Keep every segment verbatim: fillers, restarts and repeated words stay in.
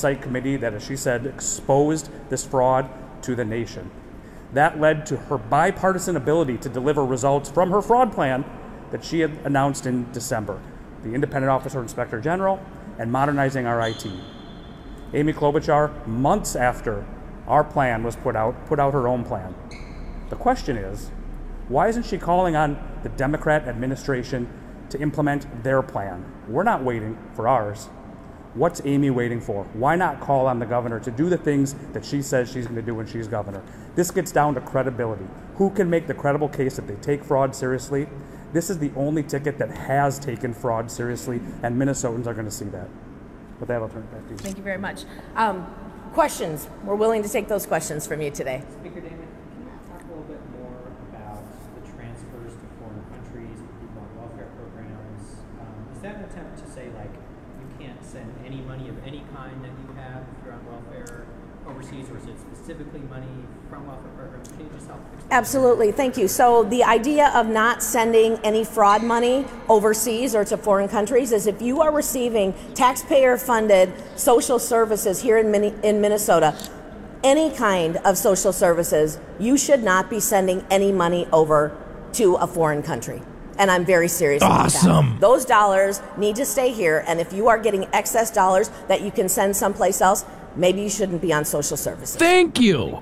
oversight committee that, as she said, exposed this fraud to the nation. That led to her bipartisan ability to deliver results from her fraud plan that she had announced in December, the Independent Office of Inspector General and modernizing our I T. Amy Klobuchar, months after our plan was put out, put out her own plan. The question is, why isn't she calling on the Democrat administration to implement their plan? We're not waiting for ours. What's Amy waiting for? Why not call on the governor to do the things that she says she's going to do when she's governor? This gets down to credibility. Who can make the credible case that they take fraud seriously? This is the only ticket that has taken fraud seriously, and Minnesotans are going to see that. With that, I'll turn it back to you. Thank you very much. Um, questions? We're willing to take those questions from you today. Speaker Damon, can you talk a little bit more about the transfers to foreign countries, people on welfare programs? Um, is that an attempt to say, like, you can't send any money of any kind that you have if you're on welfare overseas, or is it specifically money from welfare programs? Can you just help explain? Absolutely, thank you. So the idea of not sending any fraud money overseas or to foreign countries is if you are receiving taxpayer-funded social services here in, Min- in Minnesota, any kind of social services, you should not be sending any money over to a foreign country. And I'm very serious awesome. about that. Those dollars need to stay here, and if you are getting excess dollars that you can send someplace else, maybe you shouldn't be on social services. Thank you.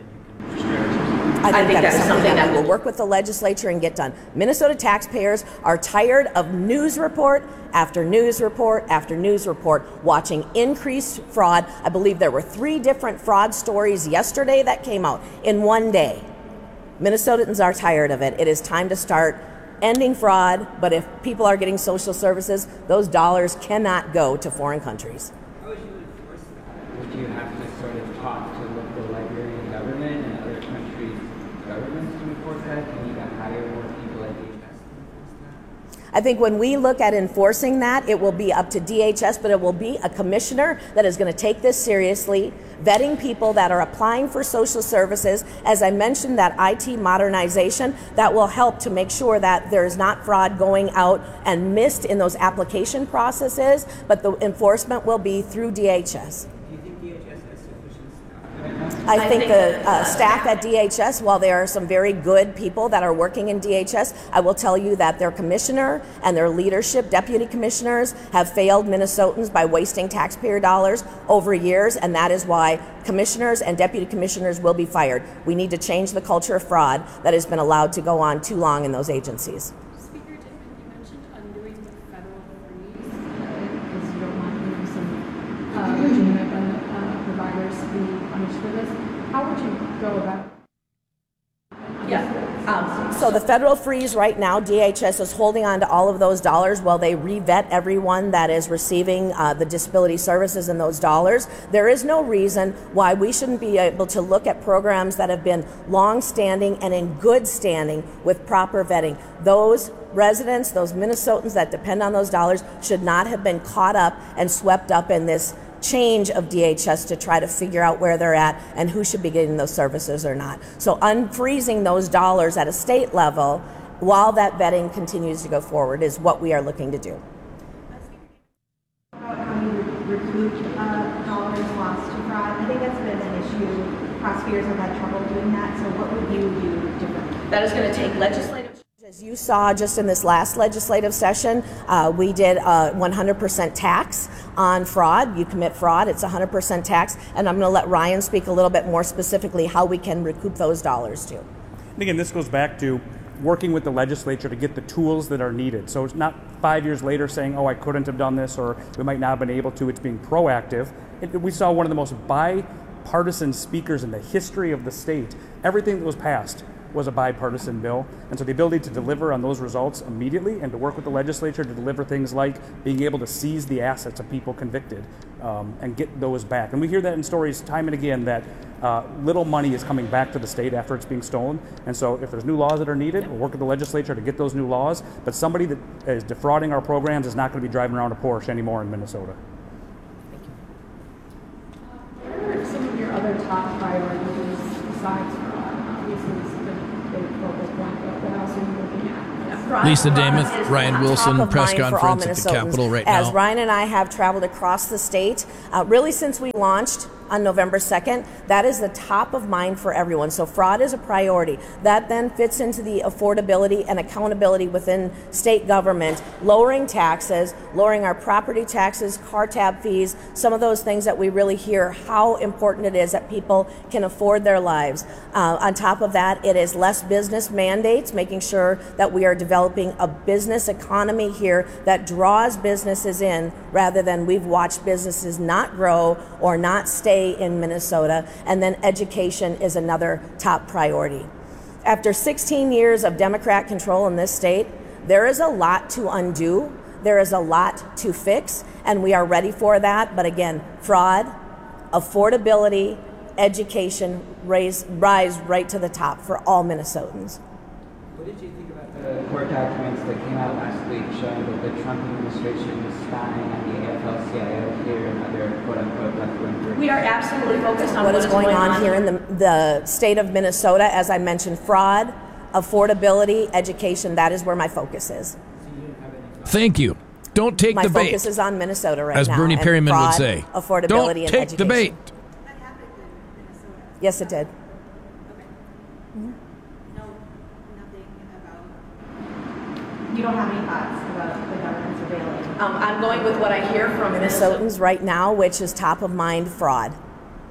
I think, I think that is something that we will work with the legislature and get done. Minnesota taxpayers are tired of news report after news report after news report watching increased fraud. I believe there were three different fraud stories yesterday that came out in one day. Minnesotans are tired of it. It is time to start ending fraud, but if people are getting social services, those dollars cannot go to foreign countries. How would you enforce that? Would you have to sort of talk to local Liberian government and other countries' governments to enforce that? Can you hire more people at D H S to enforce that? I think when we look at enforcing that, it will be up to D H S, but it will be a commissioner that is going to take this seriously, vetting people that are applying for social services. As I mentioned, that I T modernization, that will help to make sure that there is not fraud going out and missed in those application processes, but the enforcement will be through D H S. Do you think D H S has sufficient staff? I think the uh, staff at D H S, while there are some very good people that are working in D H S, I will tell you that their commissioner and their leadership, deputy commissioners, have failed Minnesotans by wasting taxpayer dollars over years, and that is why commissioners and deputy commissioners will be fired. We need to change the culture of fraud that has been allowed to go on too long in those agencies. Speaker Tiffin, you mentioned undoing the federal freeze because you don't want maybe some uh, legitimate uh, providers to be punished for this. How would you go about it? Yeah. Um, so the federal freeze right now, D H S is holding on to all of those dollars while they re-vet everyone that is receiving uh, the disability services and those dollars. There is no reason why we shouldn't be able to look at programs that have been long-standing and in good standing with proper vetting. Those residents, those Minnesotans that depend on those dollars should not have been caught up and swept up in this change of D H S to try to figure out where they're at and who should be getting those services or not. So unfreezing those dollars at a state level while that vetting continues to go forward is what we are looking to do. About how you recoup uh, dollars lost to fraud. I think that's been an issue. Prosecutors have had trouble doing that. So what would you do differently? That is going to take legislative. As you saw just in this last legislative session, uh, we did a one hundred percent tax on fraud. You commit fraud, it's one hundred percent tax. And I'm going to let Ryan speak a little bit more specifically how we can recoup those dollars too. And again, this goes back to working with the legislature to get the tools that are needed. So it's not five years later saying, oh, I couldn't have done this, or we might not have been able to. It's being proactive. It, we saw one of the most bipartisan speakers in the history of the state. Everything that was passed was a bipartisan bill, and so the ability to deliver on those results immediately and to work with the legislature to deliver things like being able to seize the assets of people convicted um, and get those back. And we hear that in stories time and again that uh, little money is coming back to the state after it's being stolen, and so if there's new laws that are needed, we'll work with the legislature to get those new laws, but somebody that is defrauding our programs is not going to be driving around a Porsche anymore in Minnesota. What are some of your other top priorities besides fraud? Obviously, this is a big focal point, but what else are you looking at? Lisa Dameth, Ryan Wilson, top of press mind for all conference at the Minnesotans. Capitol right As now. Ryan and I have traveled across the state, uh, really since we launched on November second, that is the top of mind for everyone. So fraud is a priority. That then fits into the affordability and accountability within state government, lowering taxes, lowering our property taxes, car tab fees, some of those things that we really hear how important it is that people can afford their lives. Uh, on top of that, it is less business mandates, making sure that we are developing a business economy here that draws businesses in rather than we've watched businesses not grow or not stay in Minnesota. And then education is another top priority. After sixteen years of Democrat control in this state, there is a lot to undo. There is a lot to fix, and we are ready for that. But again, fraud, affordability, education raise, rise right to the top for all Minnesotans. What did you think about the court documents that came out last week showing that the Trump administration was spying on the A F L C I O here and other quote-unquote left-wing groups? We are absolutely focused on what is going on here in the, the state of Minnesota. As I mentioned, fraud, affordability, education, that is where my focus is. Thank you. Don't take my the bait. My focus is on Minnesota right as now. As Bernie Perryman fraud, would say. Affordability Don't and take education. the bait. That happened in Minnesota. Yes, it did. Okay. Mm-hmm. No, nothing about. You don't have any thoughts about the government surveilling? Um, I'm going with what I hear from Minnesotans right now, which is top of mind fraud. Do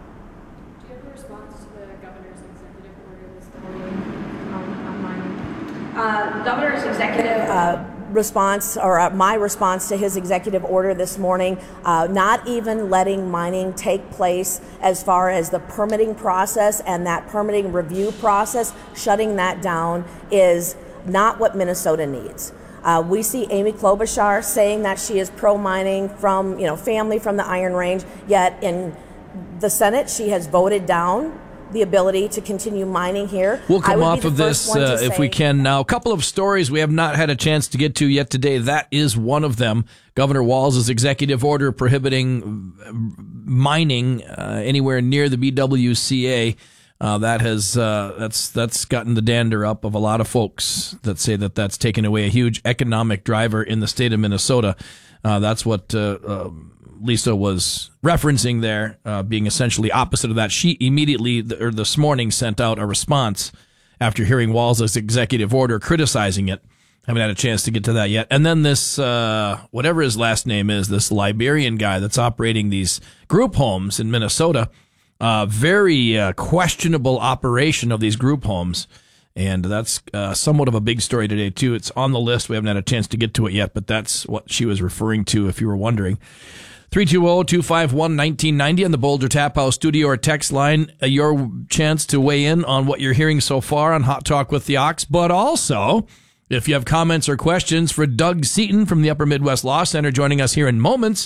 you have a response to the governor's executive order this morning on, on mining? Uh, governor's executive uh, response, or uh, my response to his executive order this morning, uh, not even letting mining take place as far as the permitting process and that permitting review process, shutting that down is not what Minnesota needs. Uh, we see Amy Klobuchar saying that she is pro-mining from, you know, family from the Iron Range, yet in the Senate she has voted down the ability to continue mining here. We'll come off of this uh, if we can now. A couple of stories we have not had a chance to get to yet today. That is one of them. Governor Walz's executive order prohibiting mining uh, anywhere near the B W C A. Uh, that has uh, that's that's gotten the dander up of a lot of folks that say that that's taken away a huge economic driver in the state of Minnesota. Uh, that's what uh, uh, Lisa was referencing there, uh, being essentially opposite of that. She immediately, or this morning, sent out a response after hearing Walz's executive order criticizing it. Haven't had a chance to get to that yet. And then this, uh, whatever his last name is, this Liberian guy that's operating these group homes in Minnesota, uh, very uh, questionable operation of these group homes. And that's uh, somewhat of a big story today, too. It's on the list. We haven't had a chance to get to it yet, but that's what she was referring to, if you were wondering. three two zero, two five one, one nine nine zero on the Boulder Tap House studio or text line. Uh, your chance to weigh in on what you're hearing so far on Hot Talk with the Ox. But also, if you have comments or questions for Doug Seaton from the Upper Midwest Law Center joining us here in moments.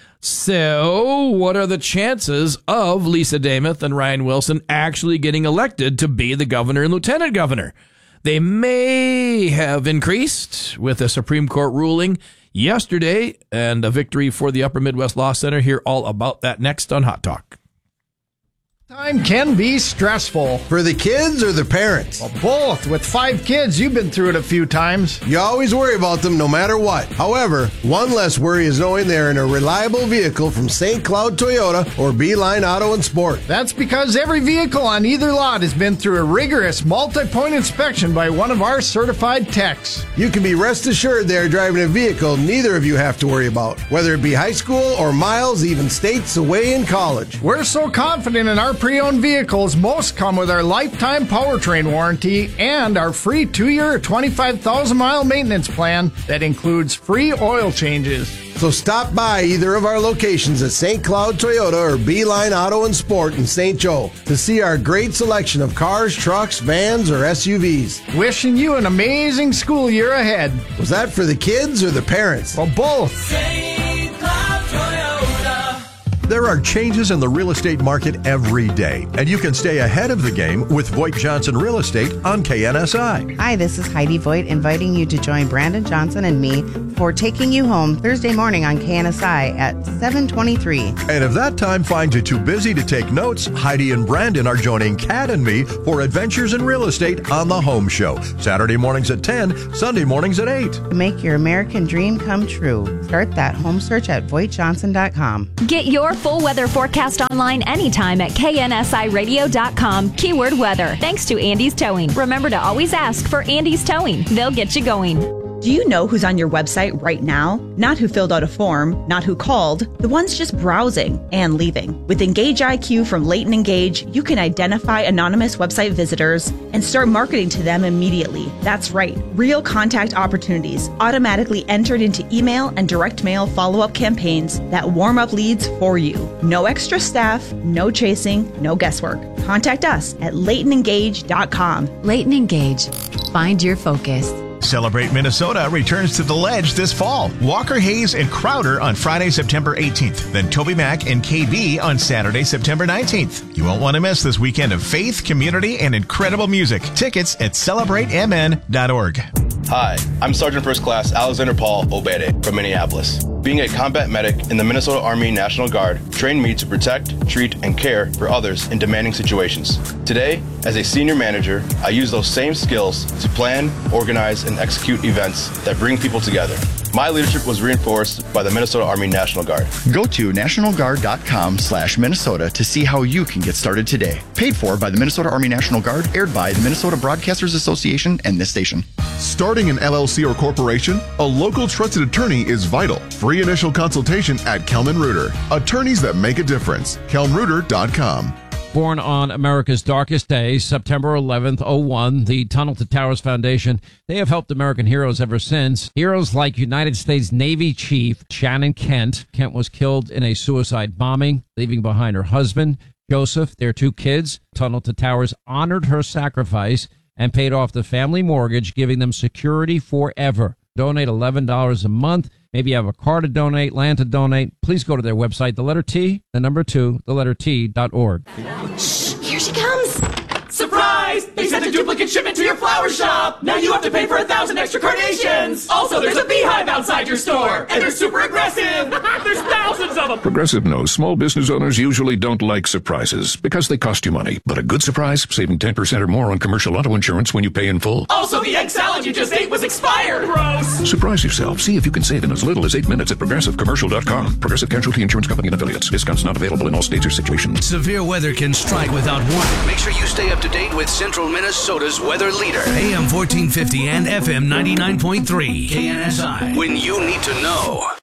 So, what are the chances of Lisa Dameth and Ryan Wilson actually getting elected to be the governor and lieutenant governor? They may have increased with a Supreme Court ruling yesterday and a victory for the Upper Midwest Law Center. Hear all about that next on Hot Talk. Time can be stressful. For the kids or the parents? Well, both. With five kids, you've been through it a few times. You always worry about them no matter what. However, one less worry is knowing they're in a reliable vehicle from Saint Cloud Toyota or Beeline Auto and Sport. That's because every vehicle on either lot has been through a rigorous multi-point inspection by one of our certified techs. You can be rest assured they're driving a vehicle neither of you have to worry about, whether it be high school or miles, even states away in college. We're so confident in our pre-owned vehicles, most come with our lifetime powertrain warranty and our free two-year, twenty-five thousand mile maintenance plan that includes free oil changes. So stop by either of our locations at Saint Cloud Toyota or Beeline Auto and Sport in Saint Joe to see our great selection of cars, trucks, vans, or S U Vs. Wishing you an amazing school year ahead. Was that for the kids or the parents? Well, both. Saint Cloud Toyota. There are changes in the real estate market every day, and you can stay ahead of the game with Voigt Johnson Real Estate on K N S I. Hi, this is Heidi Voigt inviting you to join Brandon Johnson and me for Taking You Home Thursday morning on K N S I at seven twenty-three. And if that time finds you too busy to take notes, Heidi and Brandon are joining Kat and me for Adventures in Real Estate on The Home Show. Saturday mornings at ten, Sunday mornings at eight. To make your American dream come true, start that home search at voigt johnson dot com. Get your full weather forecast online anytime at K N S I radio dot com. Keyword weather. Thanks to Andy's Towing. Remember to always ask for Andy's Towing. They'll get you going. Do you know who's on your website right now? Not who filled out a form, not who called, the ones just browsing and leaving. With Engage I Q from Leighton Engage, you can identify anonymous website visitors and start marketing to them immediately. That's right, real contact opportunities automatically entered into email and direct mail follow-up campaigns that warm up leads for you. No extra staff, no chasing, no guesswork. Contact us at leighton engage dot com. Leighton Engage. Find your focus. Celebrate Minnesota returns to the Ledge this fall. Walker Hayes and Crowder on Friday, September eighteenth. Then Toby Mac and K B on Saturday, September nineteenth. You won't want to miss this weekend of faith, community, and incredible music. Tickets at celebrate m n dot org. Hi, I'm Sergeant First Class Alexander Paul Obede from Minneapolis. Being a combat medic in the Minnesota Army National Guard trained me to protect, treat, and care for others in demanding situations. Today, as a senior manager, I use those same skills to plan, organize, and execute events that bring people together. My leadership was reinforced by the Minnesota Army National Guard. Go to national guard dot com slash Minnesota to see how you can get started today. Paid for by the Minnesota Army National Guard, aired by the Minnesota Broadcasters Association and this station. Starting an L L C or corporation, a local trusted attorney is vital. Free initial consultation at Kelman Reuter. Attorneys that make a difference. kelm reuter dot com. Born on America's darkest day, September eleventh, oh one, the Tunnel to Towers Foundation, they have helped American heroes ever since. Heroes like United States Navy Chief Shannon Kent. Kent was killed in a suicide bombing, leaving behind her husband, Joseph, their two kids. Tunnel to Towers honored her sacrifice and paid off the family mortgage, giving them security forever. Donate eleven dollars a month. Maybe you have a car to donate, land to donate. Please go to their website, the letter T, the number two, the letter T dot org. Shh, here she comes. Surprise! They sent a duplicate shipment to your flower shop. Now you have to pay for a thousand extra carnations. Also, there's a beehive outside your store, and they're super aggressive. There's thousands of them. Progressive knows small business owners usually don't like surprises because they cost you money. But a good surprise, saving ten percent or more on commercial auto insurance when you pay in full. Also, the egg salad you just ate was expired. Gross. Surprise yourself. See if you can save in as little as eight minutes at progressive commercial dot com. Progressive Casualty Insurance Company and affiliates. Discounts not available in all states or situations. Severe weather can strike without warning. Make sure you stay up to date with Central Minnesota's weather leader. A M fourteen fifty and F M ninety-nine point three. K N S I. When you need to know.